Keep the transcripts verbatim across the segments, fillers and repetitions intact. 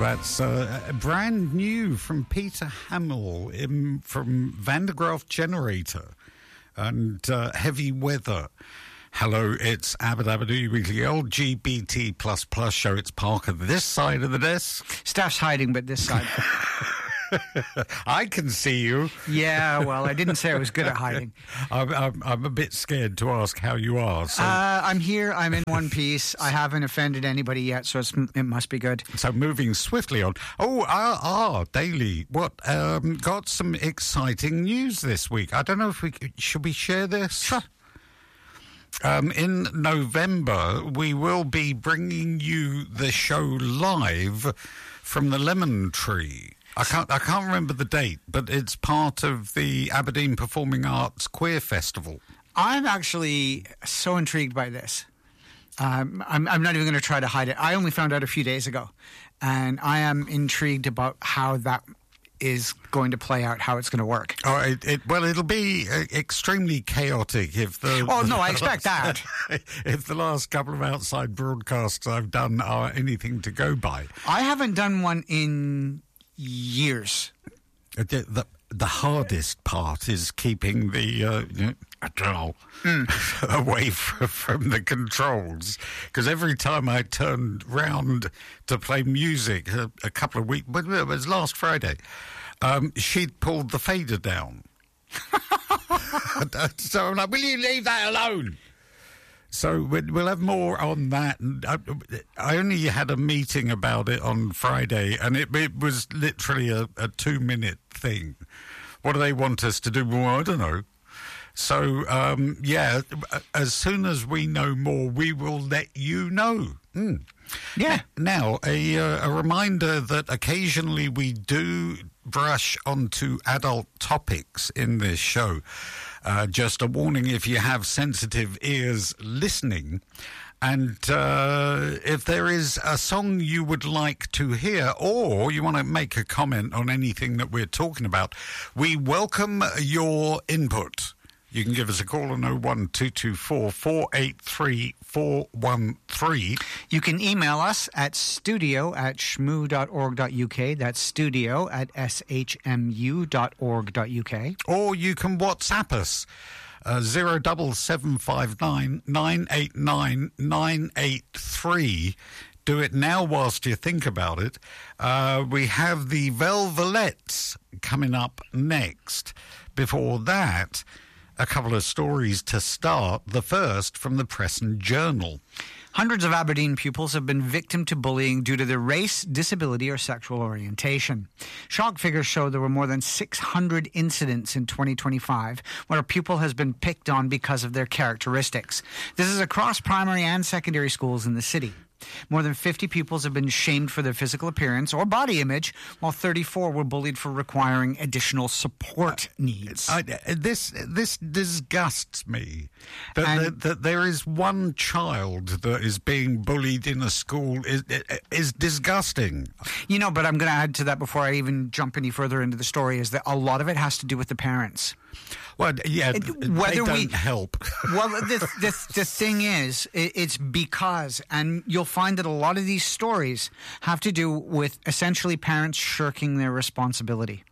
That's uh, brand new from Peter Hamill in, from Van de Graaff Generator and uh, Heavy Weather. Hello, it's Abba Dabba Doo Weekly L G B T plus plus show. It's Parker this side of the desk. Staff's hiding, but this side. I can see you. Yeah, well, I didn't say I was good at hiding. I'm, I'm, I'm a bit scared to ask how you are. So. Uh, I'm here. I'm in one piece. I haven't offended anybody yet, so it's, it must be good. So moving swiftly on. Oh, ah, ah Daily. What? Um, got some exciting news this week. I don't know if we should we share this. Sure. Um, in November, we will be bringing you the show live from the Lemon Tree. I can't I can't remember the date, but it's part of the Aberdeen Performing Arts Queer Festival. I'm actually so intrigued by this. Um, I'm, I'm not even going to try to hide it. I only found out a few days ago, and I am intrigued about how that is going to play out, how it's going to work. Oh, it, it, well, it'll be uh, extremely chaotic if the... Oh, no, I expect that. If the last couple of outside broadcasts I've done are anything to go by. I haven't done one in years. The, the, the hardest part is keeping the, uh, you know, I don't know, mm. away from, from the controls. Because every time I turned round to play music a, a couple of weeks, but it was last Friday, um, she'd pulled the fader down. So I'm like, will you leave that alone? So we'll have more on that. I only had a meeting about it on Friday, and it, it was literally a, a two-minute thing. What do they want us to do? Well, I don't know. So, um, yeah, as soon as we know more, we will let you know. Mm. Yeah. Now, a, uh, a reminder that occasionally we do brush onto adult topics in this show. Uh, just a warning if you have sensitive ears listening. And uh, if there is a song you would like to hear or you want to make a comment on anything that we're talking about, we welcome your input. You can give us a call on oh one two two four, four eight three, four one three. You can email us at studio at shmoo dot org dot u k. That's studio at s h m u dot org dot u k. Or you can WhatsApp us, uh, zero double seven five nine, nine eight nine, nine eight three. Do it now whilst you think about it. Uh, we have the Velvelettes coming up next. Before that, a couple of stories to start. The first from the Press and Journal. Hundreds of Aberdeen pupils have been victim to bullying due to their race, disability, or sexual orientation. Shock figures show there were more than six hundred incidents in twenty twenty-five where a pupil has been picked on because of their characteristics. This is across primary and secondary schools in the city. More than fifty pupils have been shamed for their physical appearance or body image, while thirty-four were bullied for requiring additional support needs. I, this this disgusts me. That, that, that there is one child that is being bullied in a school is, is disgusting. You know, but I'm going to add to that before I even jump any further into the story, is that a lot of it has to do with the parents. Well, yeah, it, whether they don't we help. Well, the, the, the thing is, it, it's because, and you'll find that a lot of these stories have to do with essentially parents shirking their responsibility.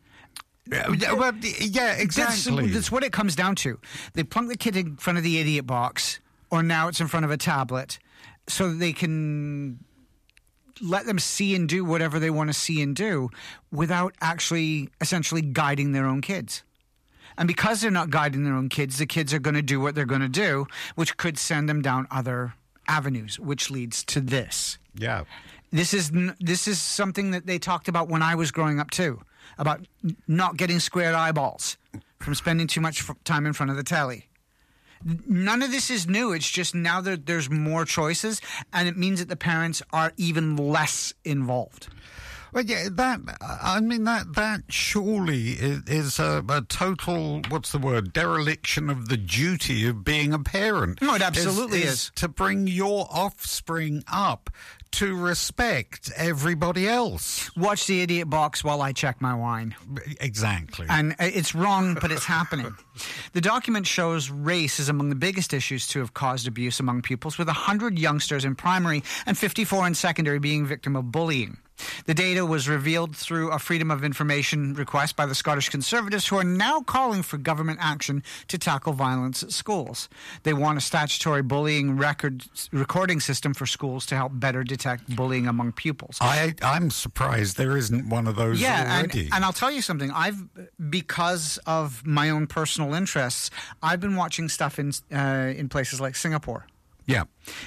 Yeah, well, yeah, exactly. That's, that's what it comes down to. They plunk the kid in front of the idiot box, or now it's in front of a tablet, so that they can let them see and do whatever they want to see and do without actually essentially guiding their own kids. And because they're not guiding their own kids, the kids are going to do what they're going to do, which could send them down other avenues, which leads to this. Yeah. This is this is something that they talked about when I was growing up too, about not getting squared eyeballs from spending too much time in front of the telly. None of this is new. It's just now that there's more choices, and it means that the parents are even less involved. Well, yeah, that, I mean, that that surely is, is a, a total, what's the word, dereliction of the duty of being a parent. No, it absolutely is, is. is. To bring your offspring up to respect everybody else. Watch the idiot box while I check my wine. Exactly. And it's wrong, but it's happening. The document shows race is among the biggest issues to have caused abuse among pupils, with one hundred youngsters in primary and fifty-four in secondary being victim of bullying. The data was revealed through a Freedom of Information request by the Scottish Conservatives, who are now calling for government action to tackle violence at schools. They want a statutory bullying record recording system for schools to help better detect bullying among pupils. I, I'm surprised there isn't one of those yeah, already. And, and I'll tell you something. I've, because of my own personal interests, I've been watching stuff in uh, in places like Singapore. Yeah.